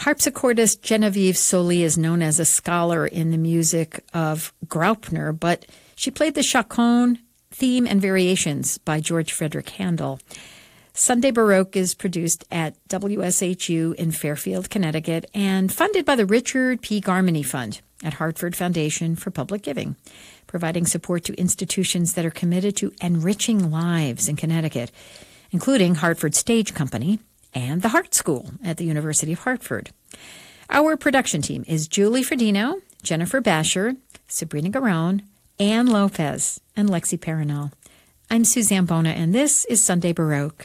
Harpsichordist Genevieve Soli is known as a scholar in the music of Graupner, but she played the Chaconne theme and variations by George Frederick Handel. Sunday Baroque is produced at WSHU in Fairfield, Connecticut, and funded by the Richard P. Garmany Fund at Hartford Foundation for Public Giving, providing support to institutions that are committed to enriching lives in Connecticut, including Hartford Stage Company and the Hart School at the University of Hartford. Our production team is Julie Fredino, Jennifer Basher, Sabrina Garone, Ann Lopez, and Lexi Paranal. I'm Suzanne Bona, and this is Sunday Baroque.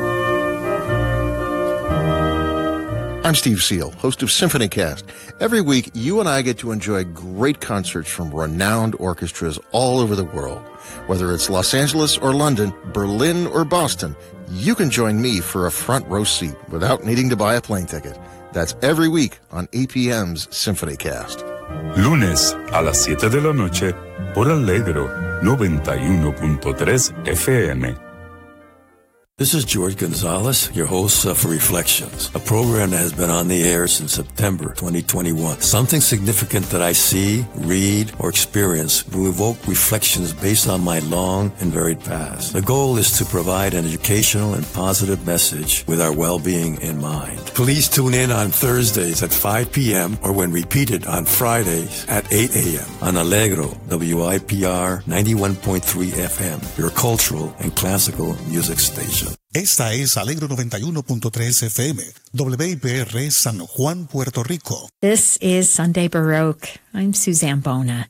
I'm Steve Seal, host of SymphonyCast. Every week, you and I get to enjoy great concerts from renowned orchestras all over the world. Whether it's Los Angeles or London, Berlin or Boston, you can join me for a front row seat without needing to buy a plane ticket. That's every week on APM's SymphonyCast. Lunes a las 7 de la noche por Allegro 91.3 FM. This is George Gonzalez, your host for Reflections, a program that has been on the air since September 2021. Something significant that I see, read, or experience will evoke reflections based on my long and varied past. The goal is to provide an educational and positive message with our well-being in mind. Please tune in on Thursdays at 5 p.m. or when repeated on Fridays at 8 a.m. on Allegro, WIPR 91.3 FM, your cultural and classical music station. Esta es Alegro 91.3 FM, WIPR San Juan, Puerto Rico. This is Sunday Baroque. I'm Suzanne Bona.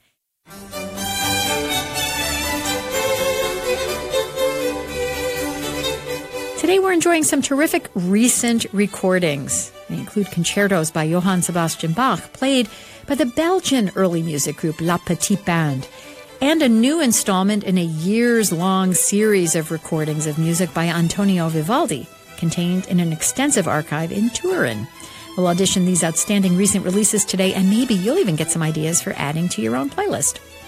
Today we're enjoying some terrific recent recordings. They include concertos by Johann Sebastian Bach, played by the Belgian early music group La Petite Bande, and a new installment in a years-long series of recordings of music by Antonio Vivaldi, contained in an extensive archive in Turin. We'll audition these outstanding recent releases today, and maybe you'll even get some ideas for adding to your own playlist.